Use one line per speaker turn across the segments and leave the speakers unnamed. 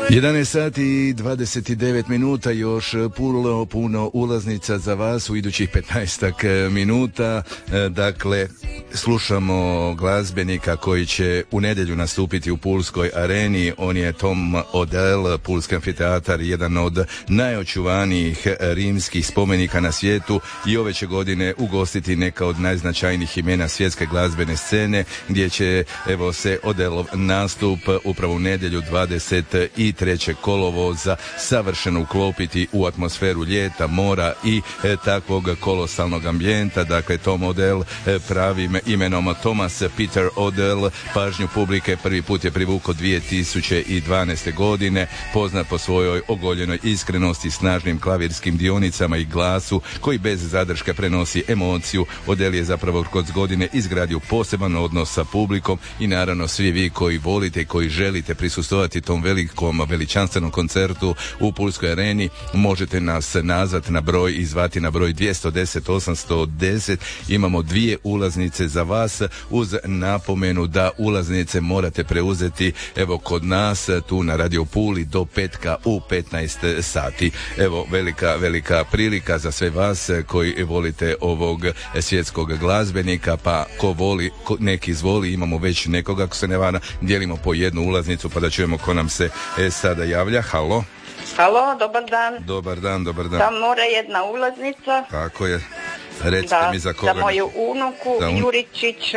11 sati i 29 minuta, još puno ulaznica za vas u idućih 15 minuta. Dakle, slušamo glazbenika koji će u nedjelju nastupiti u Pulskoj areni. On je Tom Odell, Pulski amfiteatar, jedan od najočuvanijih rimskih spomenika na svijetu, i ove će godine ugostiti neka od najznačajnijih imena svjetske glazbene scene, gdje će se Odellov nastup upravo u nedjelju 23. kolovoza savršeno uklopiti u atmosferu ljeta, mora i takvog kolosalnog ambijenta. Dakle, Tom Odell, pravim imenom Thomas Peter Odell, pažnju publike prvi put je privukao 2012. godine, poznat po svojoj ogoljenoj iskrenosti, snažnim klavirskim dionicama i glasu koji bez zadrške prenosi emociju. Odell je zapravo kroz godine izgradio poseban odnos sa publikom i naravno svi vi koji volite i koji želite prisustvovati tom veličanstvenom koncertu u Pulskoj areni, možete nas nazvati na broj i zvati na broj 210 810. Imamo 2 ulaznice za vas, uz napomenu da ulaznice morate preuzeti kod nas tu na Radio Puli do petka u 15 sati. Velika prilika za sve vas koji volite ovog svjetskog glazbenika, pa ko voli, neki izvoli, imamo već nekoga, ako se ne vara, dijelimo po jednu ulaznicu pa da čujemo ko nam se sada javlja. Halo,
dobar dan.
Dobar dan.
Tam mora jedna ulaznica.
Tako je. Recite mi za koga.
Za moju unuku, Juričić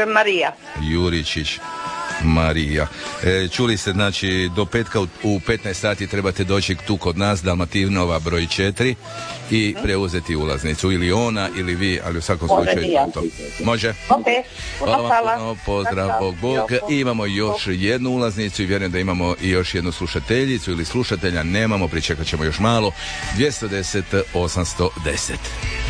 Marija. Čuli ste, znači, do petka u 15 sati trebate doći tu kod nas, Dalmatinova broj 4, i preuzeti ulaznicu. Ili ona, ili vi, ali u svakom slučaju to. Može?
Hvala.
Pozdrav, Bog. I imamo još jednu ulaznicu i vjerujem da imamo i još jednu slušateljicu ili slušatelja. Nemamo, pričekat ćemo još malo. 210 810.